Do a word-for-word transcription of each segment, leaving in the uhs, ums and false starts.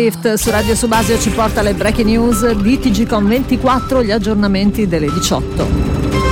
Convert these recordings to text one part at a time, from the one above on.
Swift su Radio Subasio ci porta le breaking news di T G Com ventiquattro, gli aggiornamenti delle diciotto.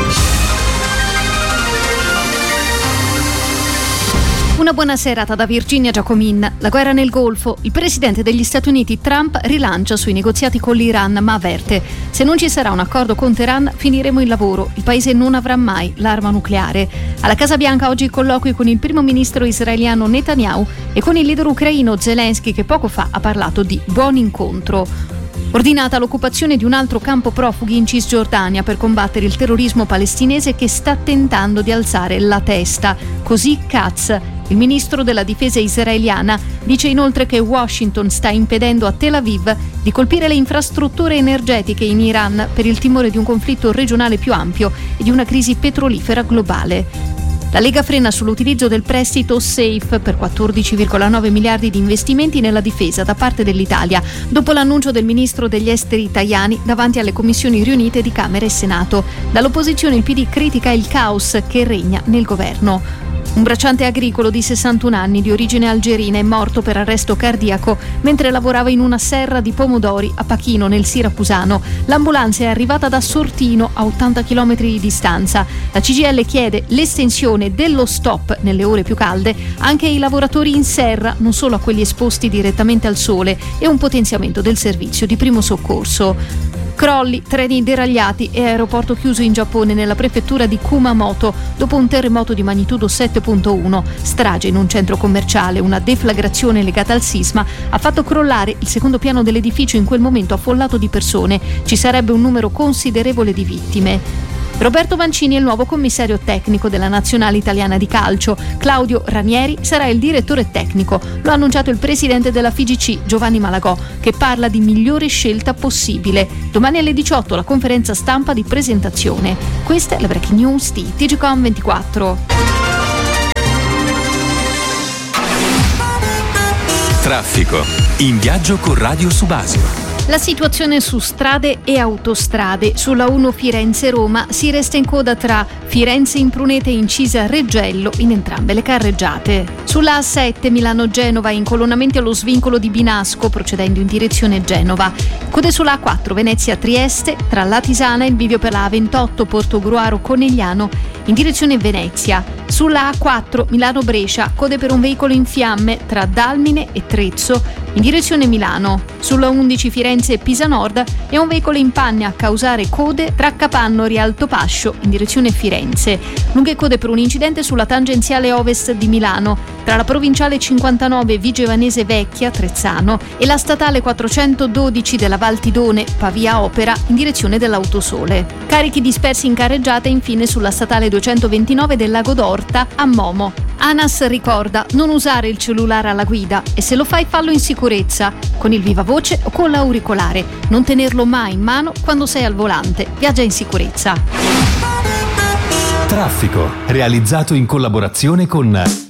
Una buona serata da Virginia Giacomin. La guerra nel Golfo. Il presidente degli Stati Uniti Trump rilancia sui negoziati con l'Iran, ma avverte: se non ci sarà un accordo con Teheran finiremo il lavoro. Il paese non avrà mai l'arma nucleare. Alla Casa Bianca oggi colloqui con il primo ministro israeliano Netanyahu e con il leader ucraino Zelensky, che poco fa ha parlato di buon incontro. Ordinata l'occupazione di un altro campo profughi in Cisgiordania per combattere il terrorismo palestinese che sta tentando di alzare la testa. Così Katz, il ministro della difesa israeliana, dice inoltre che Washington sta impedendo a Tel Aviv di colpire le infrastrutture energetiche in Iran per il timore di un conflitto regionale più ampio e di una crisi petrolifera globale. La Lega frena sull'utilizzo del prestito SAFE per quattordici virgola nove miliardi di investimenti nella difesa da parte dell'Italia, dopo l'annuncio del ministro degli esteri Tajani davanti alle commissioni riunite di Camera e Senato. Dall'opposizione il P D critica il caos che regna nel governo. Un bracciante agricolo di sessantuno anni di origine algerina è morto per arresto cardiaco mentre lavorava in una serra di pomodori a Pachino, nel Siracusano. L'ambulanza è arrivata da Sortino, a ottanta chilometri di distanza. La C G I L chiede l'estensione dello stop nelle ore più calde anche ai lavoratori in serra, non solo a quelli esposti direttamente al sole, e un potenziamento del servizio di primo soccorso. Crolli, treni deragliati e aeroporto chiuso in Giappone nella prefettura di Kumamoto dopo un terremoto di magnitudo sette virgola uno. Strage in un centro commerciale, una deflagrazione legata al sisma ha fatto crollare il secondo piano dell'edificio, in quel momento affollato di persone. Ci sarebbe un numero considerevole di vittime. Roberto Mancini è il nuovo commissario tecnico della Nazionale Italiana di Calcio. Claudio Ranieri sarà il direttore tecnico. Lo ha annunciato il presidente della F I G C, Giovanni Malagò, che parla di migliore scelta possibile. Domani alle diciotto la conferenza stampa di presentazione. Questa è la breaking news di T G Com ventiquattro. Traffico. In viaggio con Radio Subasio. La situazione su strade e autostrade. Sulla uno Firenze-Roma si resta in coda tra Firenze Imprunete e Incisa Reggello in entrambe le carreggiate. Sulla A sette Milano-Genova incolonnamenti allo svincolo di Binasco procedendo in direzione Genova. Code sulla A quattro Venezia-Trieste, tra Latisana e il bivio per la A ventotto Portogruaro-Conegliano in direzione Venezia. Sulla A quattro Milano-Brescia, code per un veicolo in fiamme tra Dalmine e Trezzo in direzione Milano. Sulla undici Firenze e Pisa Nord è un veicolo in panne a causare code tra Capanno e Rialto Pascio in direzione Firenze. Lunghe code per un incidente sulla tangenziale ovest di Milano tra la provinciale cinquantanove Vigevanese Vecchia Trezzano e la statale quattrocentododici della Val Tidone Pavia Opera in direzione dell'Autosole. Carichi dispersi in carreggiata infine sulla statale duecentoventinove del Lago d'Orta a Momo. ANAS ricorda: non usare il cellulare alla guida e se lo fai fallo in sicurezza, con il vivavoce o con l'auricolare. Non tenerlo mai in mano quando sei al volante. Viaggia in sicurezza. Traffico, realizzato in collaborazione con